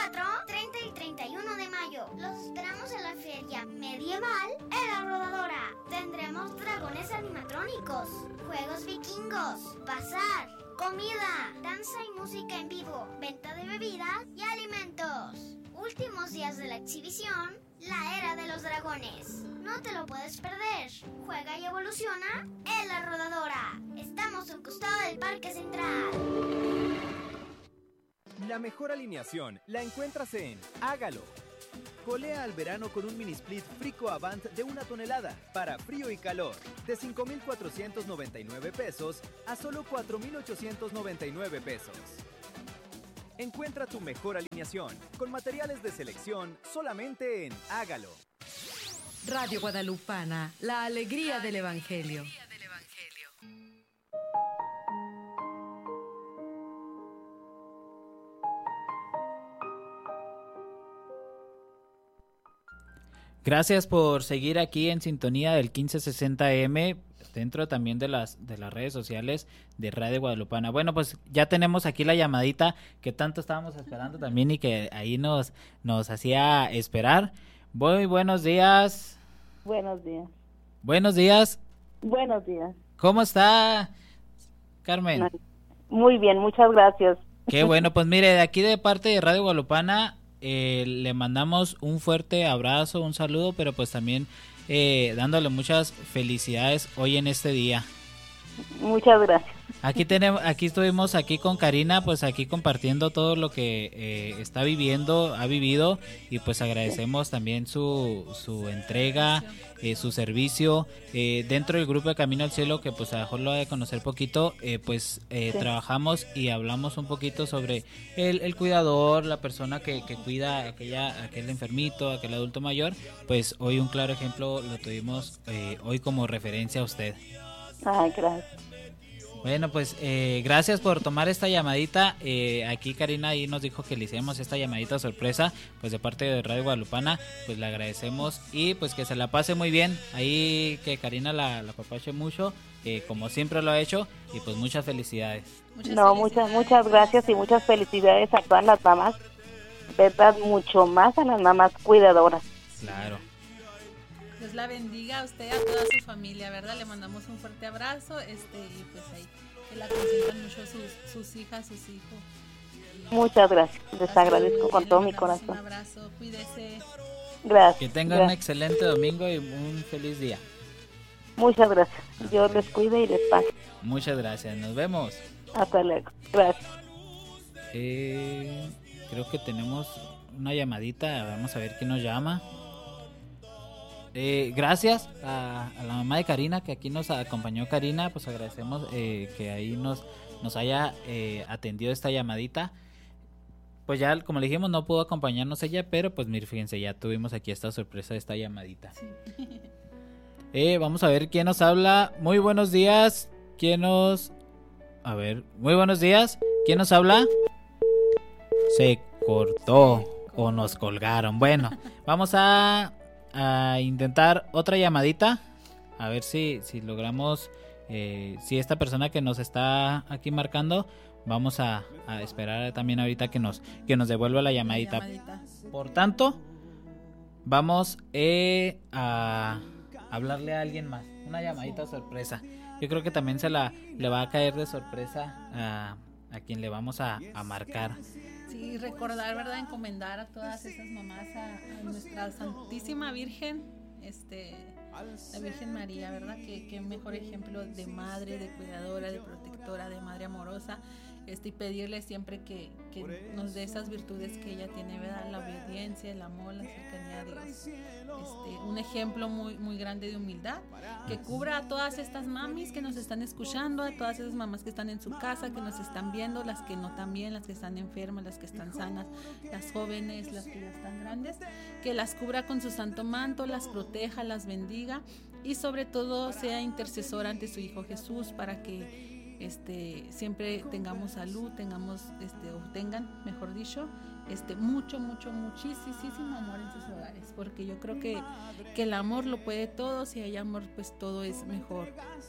24, 30 y 31 de mayo. Los esperamos en la feria medieval en La Rodadora. Tendremos dragones animatrónicos, juegos vikingos, bazar, comida, danza y música en vivo, venta de bebidas y alimentos. Últimos días de la exhibición, la era de los dragones. No te lo puedes perder. Juega y evoluciona en La Rodadora. Estamos a un costado del Parque Central. La mejor alineación la encuentras en Hágalo. Colea al verano con un mini split Frico Avant de 1 tonelada para frío y calor, de 5,499 pesos a solo 4,899 pesos. Encuentra tu mejor alineación con materiales de selección solamente en Hágalo. Radio Guadalupana, la alegría del Evangelio. Gracias por seguir aquí en sintonía del 1560M, dentro también de las redes sociales de Radio Guadalupana. Bueno, pues ya tenemos aquí la llamadita que tanto estábamos esperando también y que ahí nos hacía esperar. Muy buenos días. Buenos días. Buenos días. Buenos días. ¿Cómo está, Carmen? Muy bien, muchas gracias. Qué bueno, pues mire, de aquí de parte de Radio Guadalupana le mandamos un fuerte abrazo, un saludo, pero pues también dándole muchas felicidades hoy en este día. Muchas gracias. Aquí estuvimos aquí con Karina, pues aquí compartiendo todo lo que ha vivido, y pues agradecemos también su entrega, su servicio dentro del grupo de Camino al Cielo, que pues a lo mejor lo ha de conocer poquito. Sí. Trabajamos y hablamos un poquito sobre el cuidador, la persona que cuida aquel enfermito, aquel adulto mayor. Pues hoy un claro ejemplo lo tuvimos hoy como referencia a usted. Ay, gracias. Bueno, pues gracias por tomar esta llamadita. Aquí Karina ahí nos dijo que le hiciéramos esta llamadita sorpresa, pues de parte de Radio Guadalupana, pues le agradecemos y pues que se la pase muy bien. Ahí que Karina la apapache mucho, como siempre lo ha hecho, y pues muchas felicidades. Muchas gracias y muchas felicidades a todas las mamás, verdad, mucho más a las mamás cuidadoras. Claro. Dios la bendiga a usted y a toda su familia, ¿verdad? Le mandamos un fuerte abrazo, y pues ahí que la consientan mucho sus hijas, sus hijos. Muchas gracias, les agradezco con todo mi corazón. Un abrazo, cuídese. Gracias. Que tengan un excelente domingo y un feliz día. Muchas gracias, Dios les cuide y les pague. Muchas gracias, nos vemos. Hasta luego, gracias. Creo que tenemos una llamadita, vamos a ver quién nos llama. Gracias a la mamá de Karina, que aquí nos acompañó Karina, pues agradecemos que ahí nos haya atendido esta llamadita. Pues ya, como le dijimos, no pudo acompañarnos ella, pero pues mire, fíjense, ya tuvimos aquí esta sorpresa de esta llamadita. Sí. Vamos a ver quién nos habla. Muy buenos días. Muy buenos días. ¿Quién nos habla? Se cortó o nos colgaron. Bueno, vamos a intentar otra llamadita, a ver si logramos, si esta persona que nos está aquí marcando, vamos a esperar también ahorita que nos devuelva la llamadita. Por tanto, vamos a hablarle a alguien más, una llamadita sorpresa. Yo creo que también le va a caer de sorpresa a quien le vamos a marcar. Sí, recordar, ¿verdad? Encomendar a todas esas mamás a nuestra Santísima Virgen, la Virgen María, ¿verdad? Que mejor ejemplo de madre, de cuidadora, de protectora, de madre amorosa, y pedirle siempre que nos dé esas virtudes que ella tiene, ¿verdad? La obediencia, el amor, la cercanía a Dios. Un ejemplo muy, muy grande de humildad, que cubra a todas estas mamis que nos están escuchando, a todas esas mamás que están en su casa, que nos están viendo, las que no también, las que están enfermas, las que están sanas, las jóvenes, las que ya están grandes, que las cubra con su santo manto, las proteja, las bendiga y sobre todo sea intercesora ante su Hijo Jesús para que siempre tengamos salud, tengan, mejor dicho, muchísimo amor en sus hogares, porque yo creo que el amor lo puede todo. Si hay amor, pues todo es mejor.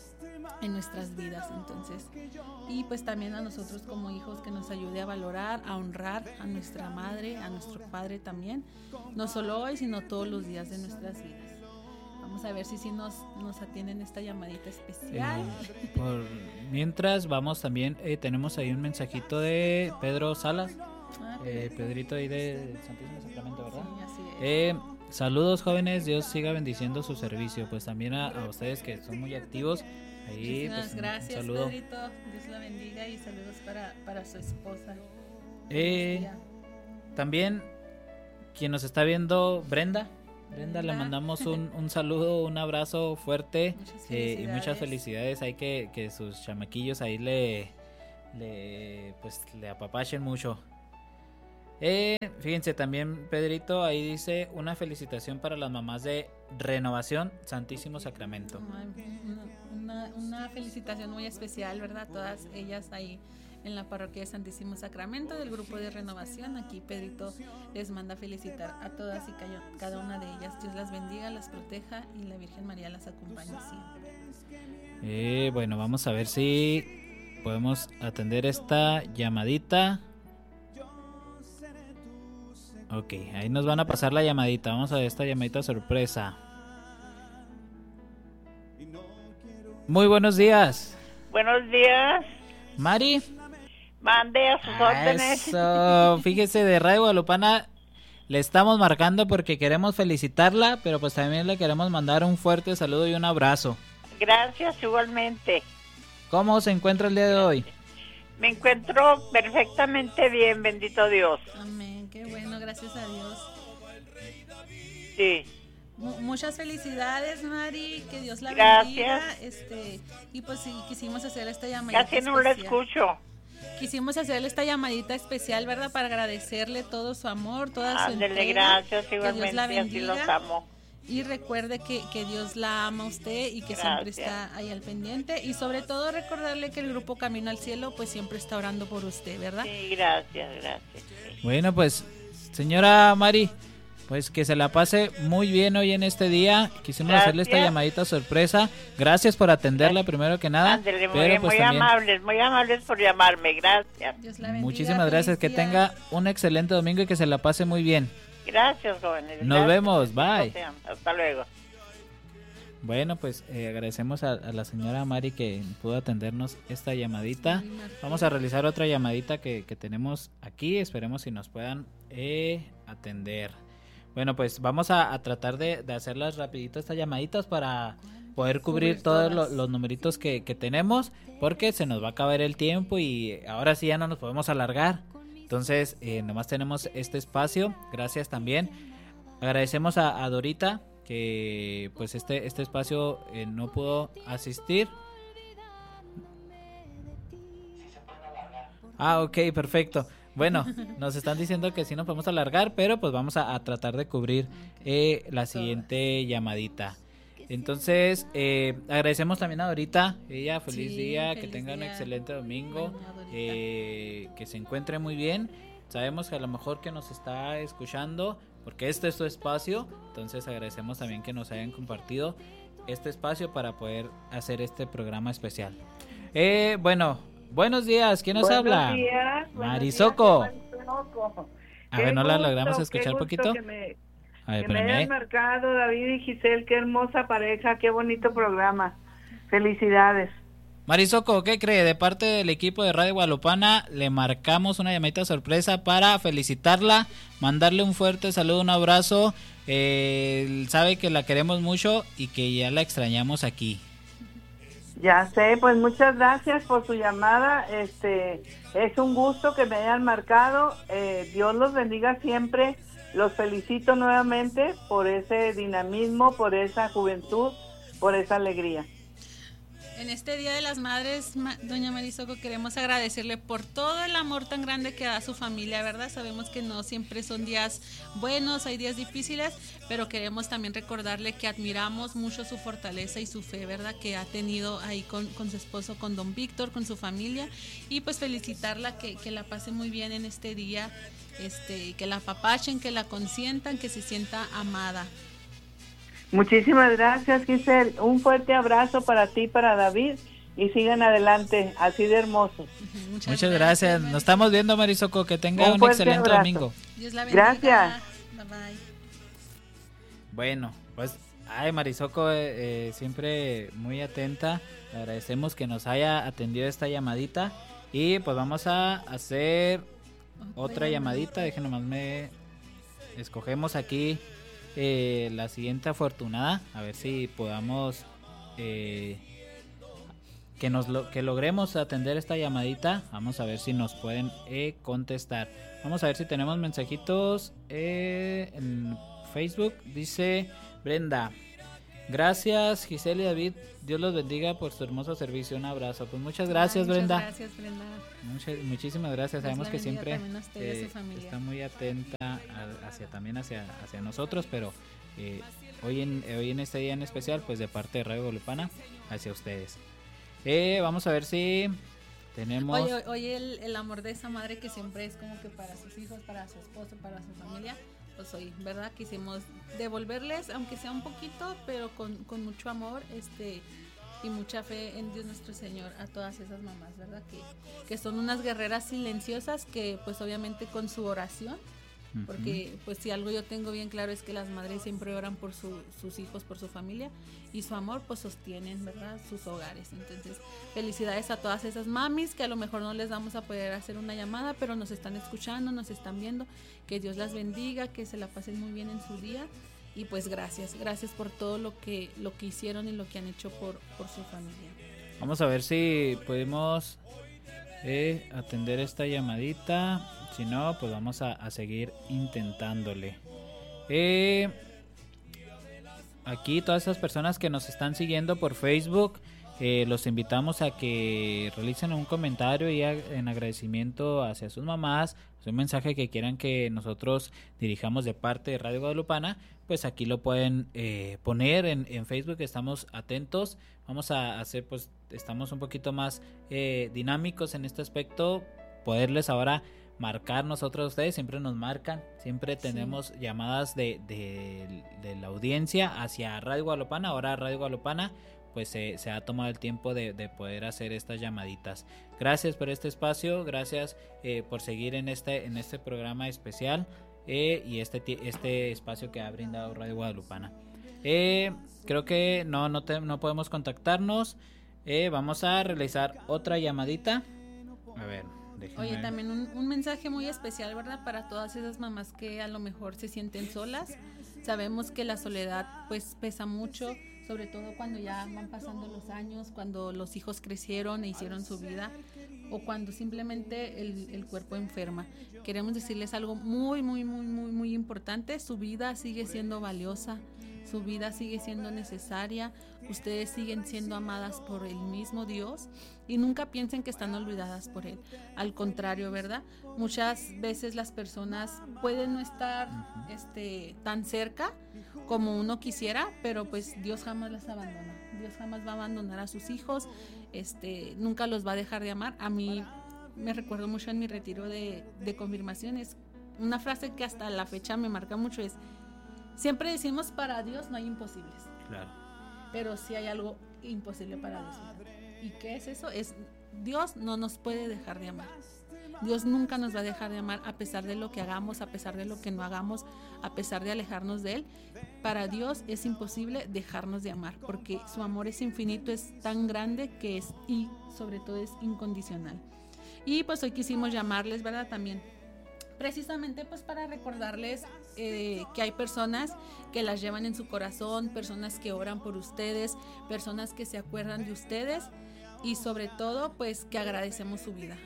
en nuestras vidas. Entonces, y pues también a nosotros como hijos, que nos ayude a valorar, a honrar a nuestra madre, a nuestro padre también, no solo hoy, sino todos los días de nuestras vidas. Vamos a ver si nos atienden esta llamadita especial. Por mientras vamos también, tenemos ahí un mensajito de Pedro Salas, Pedrito ahí de Santísimo Sacramento, ¿verdad? Sí, así es. Saludos jóvenes, Dios siga bendiciendo su servicio, pues también a ustedes que son muy activos. Ahí, muchísimas pues, gracias, un saludo. Pedrito, Dios la bendiga y saludos para su esposa. También quien nos está viendo, Brenda, le mandamos un saludo, un abrazo fuerte y muchas felicidades. Hay que sus chamaquillos ahí le apapachen mucho. Fíjense también, Pedrito, ahí dice una felicitación para las mamás de Renovación Santísimo Sacramento. Una felicitación muy especial, ¿verdad? Todas ellas ahí en la parroquia de Santísimo Sacramento del grupo de Renovación. Aquí Pedrito les manda felicitar a todas y cada una de ellas. Dios las bendiga, las proteja y la Virgen María las acompañe siempre. Bueno, vamos a ver si podemos atender esta llamadita. Ok, ahí nos van a pasar la llamadita. Vamos a ver esta llamadita sorpresa. Muy buenos días. Buenos días. Mari. Mande a sus órdenes. Eso, fíjese, de Radio Guadalupana le estamos marcando porque queremos felicitarla, pero pues también le queremos mandar un fuerte saludo y un abrazo. Gracias, igualmente. ¿Cómo se encuentra el día de hoy? Me encuentro perfectamente bien, bendito Dios. Amén, qué bueno, gracias a Dios. Sí. Muchas felicidades, Mari, que Dios la bendiga. Y pues sí, quisimos hacer esta llamadita casi no la escucho. Quisimos hacerle esta llamadita especial, ¿verdad? Para agradecerle todo su amor, toda su entrega. Gracias, igualmente, que Dios la bendiga. así los amo. Y recuerde que Dios la ama a usted y que siempre está ahí al pendiente. Y sobre todo recordarle que el grupo Camino al Cielo pues siempre está orando por usted, ¿verdad? Sí, gracias. Sí. Bueno, pues, señora Mari, pues que se la pase muy bien hoy en este día. Quisimos hacerle esta llamadita sorpresa. Gracias por atenderla, primero que nada. Ándale, muy amables por llamarme. Gracias. Dios la bendiga, muchísimas gracias. Que tenga un excelente domingo y que se la pase muy bien. Gracias, jóvenes. Nos vemos, bye. Hasta luego. Bueno, pues agradecemos a la señora Mari que pudo atendernos esta llamadita. Vamos a realizar otra llamadita que tenemos aquí. Esperemos si nos puedan atender. Bueno, pues vamos a tratar de hacerlas rapidito estas llamaditas para poder cubrir todos los numeritos que tenemos, porque se nos va a acabar el tiempo y ahora sí ya no nos podemos alargar. Entonces, nomás tenemos este espacio. Gracias también. Agradecemos a Dorita, que pues este espacio no pudo asistir. Ok, perfecto. Bueno, nos están diciendo que sí nos podemos alargar, pero pues vamos a tratar de cubrir la siguiente llamadita. Entonces, agradecemos también a Dorita. Ella, feliz día, que tenga un excelente domingo, que se encuentre muy bien. Sabemos que a lo mejor que nos está escuchando, porque este es su espacio. Entonces agradecemos también que nos hayan compartido este espacio para poder hacer este programa especial. Bueno, buenos días, ¿quién nos habla? Buenos días. Marisoco. A ver, ¿no la gusto, logramos escuchar un poquito? A ver, me hayan marcado David y Giselle, qué hermosa pareja, qué bonito programa. Felicidades. Marisoco, ¿qué cree? De parte del equipo de Radio Guadalupana le marcamos una llamadita sorpresa para felicitarla, mandarle un fuerte saludo, un abrazo. Sabe que la queremos mucho y que ya la extrañamos aquí. Ya sé, pues muchas gracias por su llamada. Es un gusto que me hayan marcado. Dios los bendiga siempre. Los felicito nuevamente por ese dinamismo, por esa juventud, por esa alegría. En este Día de las Madres, doña Marisoco, queremos agradecerle por todo el amor tan grande que da a su familia, ¿verdad? Sabemos que no siempre son días buenos, hay días difíciles, pero queremos también recordarle que admiramos mucho su fortaleza y su fe, ¿verdad? Que ha tenido ahí con su esposo, con don Víctor, con su familia, y pues felicitarla, que la pase muy bien en este día, que la apapachen, que la consientan, que se sienta amada. Muchísimas gracias, Giselle. Un fuerte abrazo para ti, para David, y sigan adelante, así de hermosos. Muchas gracias. Nos estamos viendo, Marisoco. Que tenga un fuerte excelente abrazo. domingo. Dios la bendiga. Gracias. Bye bye. Bueno, pues, Marisoco, siempre muy atenta. Le agradecemos que nos haya atendido esta llamadita. Y pues vamos a hacer otra llamadita. Déjenme nomás escogemos aquí la siguiente afortunada. A ver si podamos que logremos atender esta llamadita. Vamos a ver si nos pueden contestar. Vamos a ver si tenemos mensajitos en Facebook. Dice Brenda: gracias, Giselle y David, Dios los bendiga por su hermoso servicio. Un abrazo. Pues muchas gracias, Brenda. Gracias, Brenda. Muchísimas gracias. Dios Sabemos la que bendiga siempre también a usted y a su familia. está muy atenta hacia nosotros, pero hoy en este día en especial, pues de parte de Radio Guadalupana, hacia ustedes. Vamos a ver si tenemos... Oye, el amor de esa madre que siempre es como que para sus hijos, para su esposo, para su familia, pues hoy, ¿verdad? Quisimos devolverles, aunque sea un poquito, pero con mucho amor, y mucha fe en Dios nuestro Señor a todas esas mamás, ¿verdad? Que son unas guerreras silenciosas que pues obviamente con su oración, porque pues si algo yo tengo bien claro es que las madres siempre oran por sus hijos, por su familia, y su amor pues sostienen, ¿verdad?, sus hogares. Entonces felicidades a todas esas mamis que a lo mejor no les vamos a poder hacer una llamada, pero nos están escuchando, nos están viendo. Que Dios las bendiga, que se la pasen muy bien en su día, y pues gracias por todo lo que hicieron y lo que han hecho por su familia. Vamos a ver si podemos atender esta llamadita. Si no, pues vamos a seguir intentándole. Aquí todas esas personas que nos están siguiendo por Facebook, los invitamos a que realicen un comentario y en agradecimiento hacia sus mamás, un mensaje que quieran que nosotros dirijamos de parte de Radio Guadalupana. Pues aquí lo pueden poner en Facebook. Estamos atentos. Vamos a hacer, pues estamos un poquito más dinámicos en este aspecto, poderles ahora marcar nosotros a ustedes. Siempre nos marcan, siempre tenemos llamadas de la audiencia hacia Radio Guadalupana. Ahora Radio Guadalupana pues se ha tomado el tiempo de poder hacer estas llamaditas. Gracias por este espacio, gracias por seguir en este programa especial y este espacio que ha brindado Radio Guadalupana. Creo que no podemos contactarnos. Vamos a realizar otra llamadita. A ver, déjenme. Oye, también un mensaje muy especial, ¿verdad? Para todas esas mamás que a lo mejor se sienten solas. Sabemos que la soledad pues pesa mucho, sobre todo cuando ya van pasando los años, cuando los hijos crecieron e hicieron su vida, o cuando simplemente el cuerpo enferma. Queremos decirles algo muy, muy, muy, muy, muy importante. Su vida sigue siendo valiosa, su vida sigue siendo necesaria, ustedes siguen siendo amadas por el mismo Dios, y nunca piensen que están olvidadas por Él. Al contrario, ¿verdad? Muchas veces las personas pueden no estar tan cerca como uno quisiera, pero pues Dios jamás las abandona. Dios jamás va a abandonar a sus hijos, nunca los va a dejar de amar. A mí me recuerdo mucho en mi retiro de confirmaciones, una frase que hasta la fecha me marca mucho es: siempre decimos, para Dios no hay imposibles. Claro. Pero sí hay algo imposible para Dios. ¿Y qué es eso? Dios no nos puede dejar de amar. Dios nunca nos va a dejar de amar, a pesar de lo que hagamos, a pesar de lo que no hagamos, a pesar de alejarnos de Él. Para Dios es imposible dejarnos de amar, porque su amor es infinito, es tan grande que y sobre todo es incondicional. Y pues hoy quisimos llamarles, ¿verdad? También precisamente pues para recordarles que hay personas que las llevan en su corazón, personas que oran por ustedes, personas que se acuerdan de ustedes, y sobre todo pues que agradecemos su vida,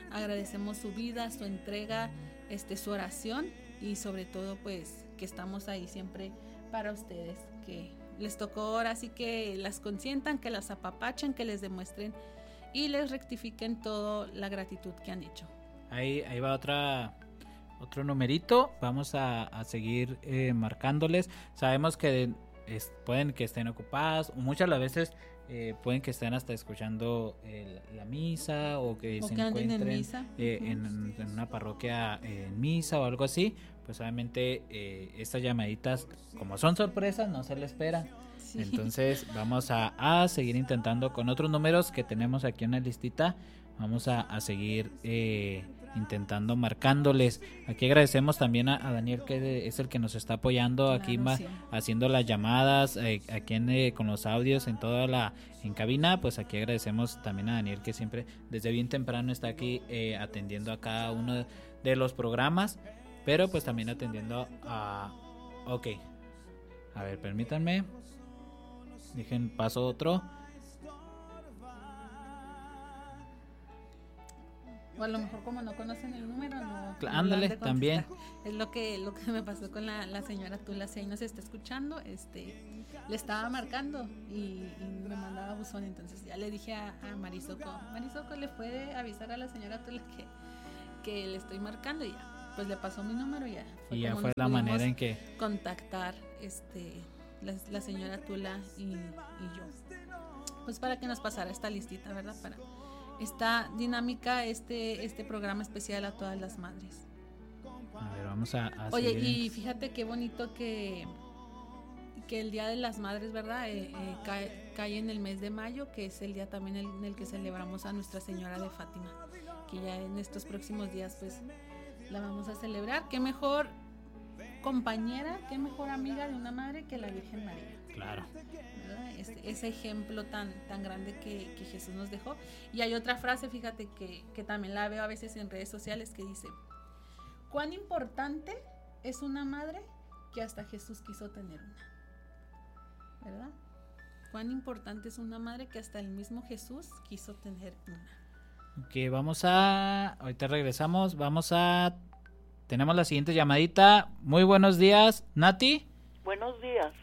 su entrega, su oración, y sobre todo pues que estamos ahí siempre para ustedes, que les tocó ahora, así que las consientan, que las apapachen, que les demuestren y les rectifiquen toda la gratitud que han hecho. Ahí va otro numerito. Vamos a seguir marcándoles. Sabemos que pueden que estén ocupadas, o muchas de las veces pueden que estén hasta escuchando la misa o que O se que anden en encuentren misa. en una parroquia en misa o algo así. Pues obviamente estas llamaditas, como son sorpresas, no se le esperan. Sí. Entonces vamos a seguir intentando con otros números que tenemos aquí en la listita. Vamos a seguir intentando marcándoles. Aquí agradecemos también a Daniel, que es el que nos está apoyando aquí Claro, sí. haciendo las llamadas aquí con los audios en en cabina. Pues aquí agradecemos también a Daniel, que siempre desde bien temprano está aquí atendiendo a cada uno de los programas, pero pues también atendiendo ok, a ver, permítanme, dejen paso otro. O a lo mejor como no conocen el número, no Ándale, lo han de también. contestar. Es lo que me pasó con la señora Tula. Si ahí nos está escuchando, le estaba marcando y me mandaba buzón. Entonces ya le dije a Marisoco, ¿le puede avisar a la señora Tula que le estoy marcando? Y ya, pues le pasó mi número y ya. Y ya como fue nos la pudimos manera en que contactar la señora Tula y yo. Pues para que nos pasara esta listita, ¿verdad? Para esta dinámica, este programa especial a todas las madres. a ver, vamos a Oye, seguir y fíjate qué bonito que el Día de las Madres, ¿verdad? Cae en el mes de mayo, que es el día también en el que celebramos a Nuestra Señora de Fátima, que ya en estos próximos días pues la vamos a celebrar. Qué mejor compañera, qué mejor amiga de una madre que la Virgen María. Claro. ¿Verdad? Ese ejemplo tan grande que Jesús nos dejó. Y hay otra frase, fíjate, que también la veo a veces en redes sociales, que dice: ¿cuán importante es una madre que hasta Jesús quiso tener una? ¿Verdad? ¿Cuán importante es una madre que hasta el mismo Jesús quiso tener una? Ok, ahorita regresamos, tenemos la siguiente llamadita. Muy buenos días, Nati. Buenos días.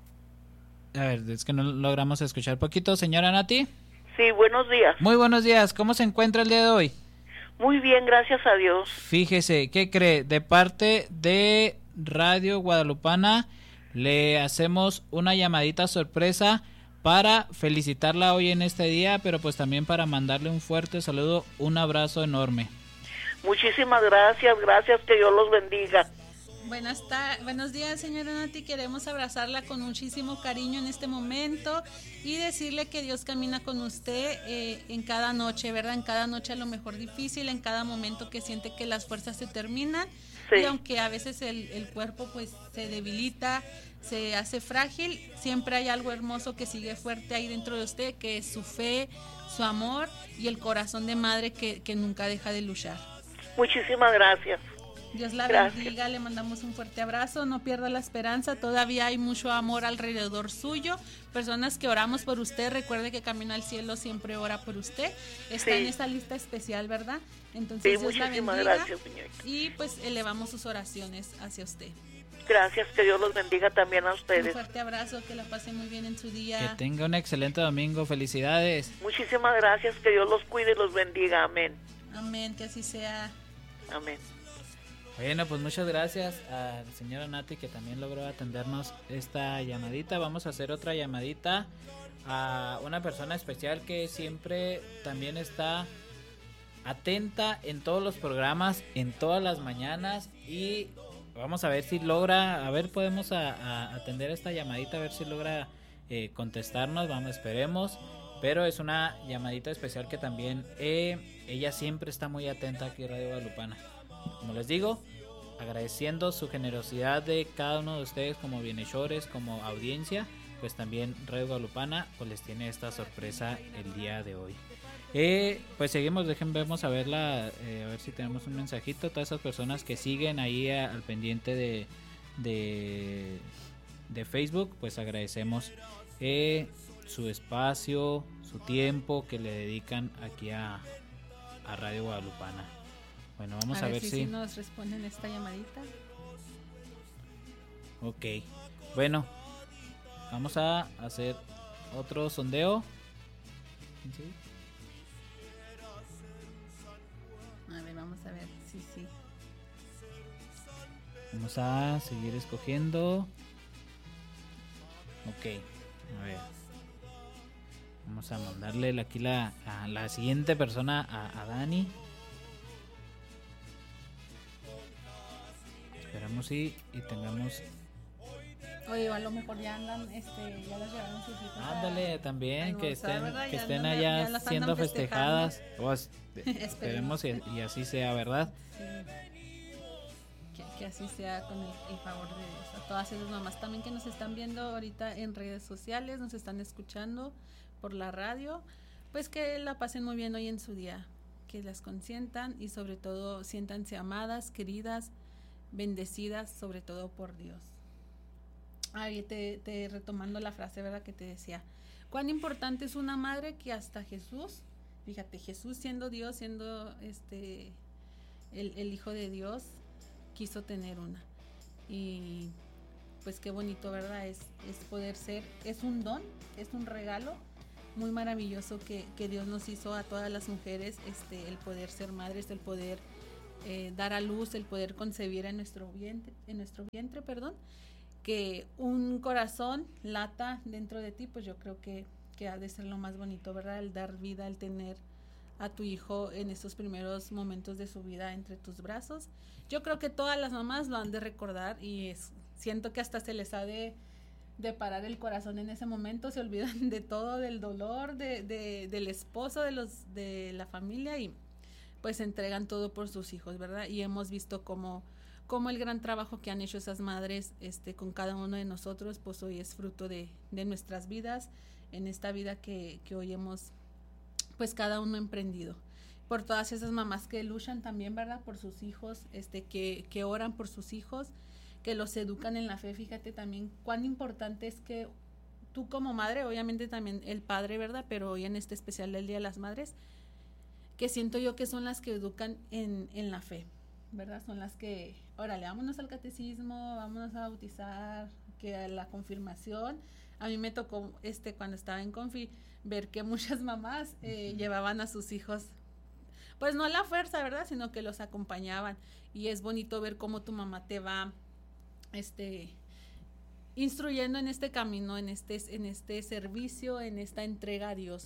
A ver, es que no logramos escuchar poquito, señora Nati. Sí, buenos días. Muy buenos días, ¿cómo se encuentra el día de hoy? Muy bien, gracias a Dios. Fíjese, ¿qué cree? De parte de Radio Guadalupana le hacemos una llamadita sorpresa para felicitarla hoy en este día, pero pues también para mandarle un fuerte saludo, un abrazo enorme. Muchísimas gracias, que Dios los bendiga. Buenos días, señora Nati. Queremos abrazarla con muchísimo cariño en este momento y decirle que Dios camina con usted en cada noche, ¿verdad? En cada noche a lo mejor difícil, en cada momento que siente que las fuerzas se terminan. Sí. Y aunque a veces el cuerpo pues se debilita, se hace frágil, siempre hay algo hermoso que sigue fuerte ahí dentro de usted, que es su fe, su amor y el corazón de madre que nunca deja de luchar. Muchísimas gracias. Dios la bendiga, le mandamos un fuerte abrazo, no pierda la esperanza, todavía hay mucho amor alrededor suyo, personas que oramos por usted, recuerde que Camino al Cielo siempre ora por usted, está en esta lista especial, ¿verdad? Entonces Dios la bendiga, gracias, señorita. Y pues elevamos sus oraciones hacia usted. Gracias, que Dios los bendiga también a ustedes. Un fuerte abrazo, que la pase muy bien en su día. Que tenga un excelente domingo, felicidades. Muchísimas gracias, que Dios los cuide y los bendiga, amén. Amén, que así sea. Amén. Bueno, pues muchas gracias a la señora Nati, que también logró atendernos esta llamadita. Vamos a hacer otra llamadita a una persona especial que siempre también está atenta en todos los programas, en todas las mañanas, y vamos a ver si logra, podemos atender esta llamadita, a ver si logra contestarnos, esperemos. Pero es una llamadita especial que también ella siempre está muy atenta aquí en Radio Guadalupana. Como les digo, agradeciendo su generosidad de cada uno de ustedes como bienhechores, como audiencia, pues también Radio Guadalupana pues les tiene esta sorpresa el día de hoy. Pues seguimos, vemos a verla, a ver si tenemos un mensajito. Todas esas personas que siguen ahí al pendiente de Facebook, pues agradecemos su espacio, su tiempo que le dedican aquí a Radio Guadalupana. Bueno, vamos a ver si nos responden esta llamadita. Ok, bueno, vamos a hacer otro sondeo. ¿Sí? A ver, vamos a ver, sí. Vamos a seguir escogiendo. Ok, a ver. Vamos a mandarle aquí a la siguiente persona, a Dani. Esperamos y tengamos... Oye, a lo mejor ya andan, ya las llevaron sus hijos. Ándale, también, que estén, ¿verdad? que Ya estén andan- allá ya las siendo andan festejando. festejadas. Pues, esperemos y así sea, ¿verdad? Sí. Que así sea con el favor de Dios. A todas esas mamás también que nos están viendo ahorita en redes sociales, nos están escuchando por la radio, pues que la pasen muy bien hoy en su día, que las consientan y sobre todo siéntanse amadas, queridas, bendecidas, sobre todo por Dios. Ay, te retomando la frase, ¿verdad? Que te decía, cuán importante es una madre que hasta Jesús, fíjate, Jesús siendo Dios, siendo el Hijo de Dios, quiso tener una. Y pues qué bonito, ¿verdad? Es poder ser, es un don, es un regalo muy maravilloso que Dios nos hizo a todas las mujeres, el poder ser madres, el poder dar a luz, el poder concebir en nuestro vientre, perdón, que un corazón lata dentro de ti, pues yo creo que ha de ser lo más bonito, ¿verdad? El dar vida, el tener a tu hijo en estos primeros momentos de su vida entre tus brazos. Yo creo que todas las mamás lo han de recordar y siento que hasta se les ha de parar el corazón en ese momento, se olvidan de todo, del dolor, del esposo, de la familia y pues se entregan todo por sus hijos, ¿verdad? Y hemos visto cómo el gran trabajo que han hecho esas madres con cada uno de nosotros, pues hoy es fruto de nuestras vidas, en esta vida que hoy hemos, pues cada uno emprendido. Por todas esas mamás que luchan también, ¿verdad? Por sus hijos, que oran por sus hijos, que los educan en la fe. Fíjate también cuán importante es que tú como madre, obviamente también el padre, ¿verdad? Pero hoy en este especial del Día de las Madres, que siento yo que son las que educan en la fe, ¿verdad? Son las que, órale, vámonos al catecismo, vámonos a bautizar, que a la confirmación. A mí me tocó, cuando estaba en confi, ver que muchas mamás llevaban a sus hijos, pues no a la fuerza, ¿verdad? Sino que los acompañaban. Y es bonito ver cómo tu mamá te va, instruyendo en este camino, en este servicio, en esta entrega a Dios.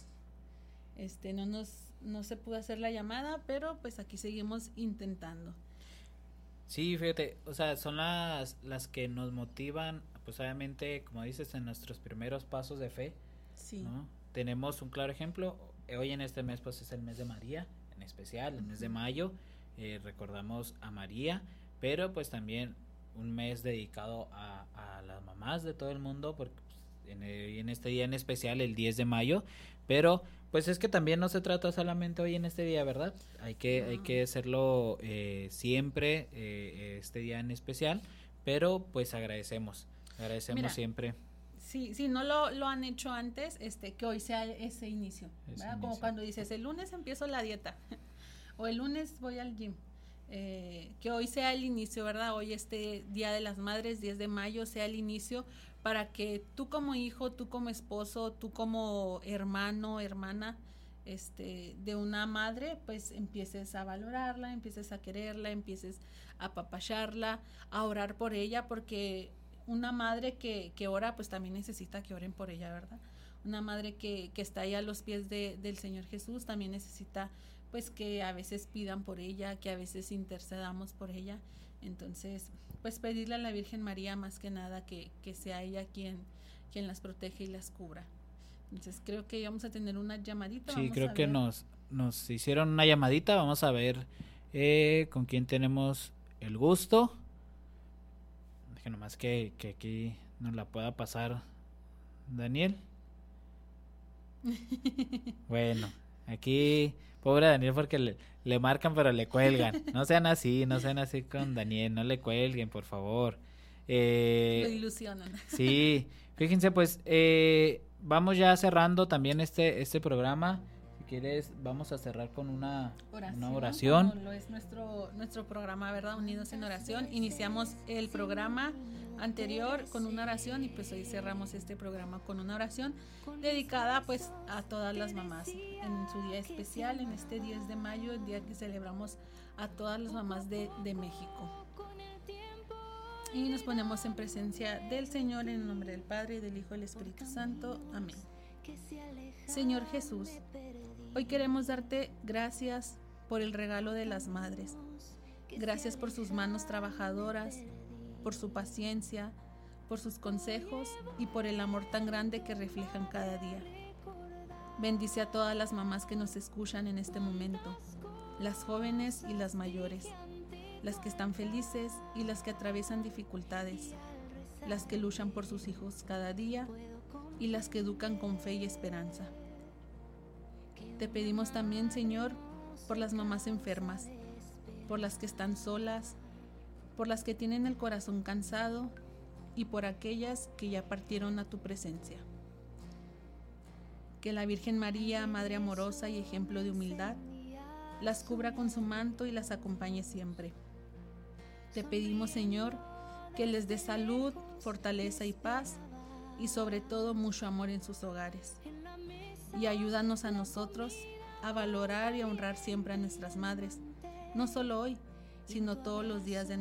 No se pudo hacer la llamada, pero pues aquí seguimos intentando. Sí, fíjate, o sea, son las que nos motivan, pues obviamente, como dices, en nuestros primeros pasos de fe, sí, ¿no? Tenemos un claro ejemplo, hoy en este mes pues es el mes de María, en especial, el mes de mayo, recordamos a María, pero pues también un mes dedicado a las mamás de todo el mundo, porque pues, en este día en especial, el 10 de mayo, pero pues es que también no se trata solamente hoy en este día, ¿verdad? Hay que hacerlo siempre, este día en especial, pero pues agradecemos Mira, siempre. Sí, si no lo han hecho antes, que hoy sea ese inicio, ¿verdad? Como cuando dices, el lunes empiezo la dieta, o el lunes voy al gym, que hoy sea el inicio, ¿verdad? Hoy Día de las Madres, 10 de mayo, sea el inicio para que tú como hijo, tú como esposo, tú como hermano, hermana, de una madre, pues empieces a valorarla, empieces a quererla, empieces a apapacharla, a orar por ella, porque una madre que ora, pues también necesita que oren por ella, ¿verdad? Una madre que está ahí a los pies del Señor Jesús también necesita, pues, que a veces pidan por ella, que a veces intercedamos por ella. Entonces, pues pedirle a la Virgen María más que nada que sea ella quien las protege y las cubra. Entonces creo que vamos a tener una llamadita. Sí, creo que nos hicieron una llamadita. Vamos a ver con quién tenemos el gusto. Que nomás que aquí nos la pueda pasar Daniel. Bueno, aquí pobre Daniel porque le marcan pero le cuelgan. No sean así con Daniel, no le cuelguen, por favor. Lo ilusionan. Sí, fíjense pues, vamos ya cerrando también este programa. Si quieres, vamos a cerrar con una oración. Como lo es nuestro programa, ¿verdad? Unidos en Oración. Iniciamos el programa anterior con una oración y pues hoy cerramos este programa con una oración dedicada pues a todas las mamás en su día especial, en este 10 de mayo, el día que celebramos a todas las mamás de México. Y nos ponemos en presencia del Señor en el nombre del Padre, del Hijo y del Espíritu Santo. Amén. Señor Jesús, hoy queremos darte gracias por el regalo de las madres. Gracias por sus manos trabajadoras, por su paciencia, por sus consejos y por el amor tan grande que reflejan cada día. Bendice a todas las mamás que nos escuchan en este momento, las jóvenes y las mayores, las que están felices y las que atraviesan dificultades, las que luchan por sus hijos cada día y las que educan con fe y esperanza. Te pedimos también, Señor, por las mamás enfermas, por las que están solas, por las que tienen el corazón cansado y por aquellas que ya partieron a tu presencia. Que la Virgen María, Madre amorosa y ejemplo de humildad, las cubra con su manto y las acompañe siempre. Te pedimos, Señor, que les dé salud, fortaleza y paz, y sobre todo mucho amor en sus hogares. Y ayúdanos a nosotros a valorar y a honrar siempre a nuestras madres, no solo hoy, sino todos los días de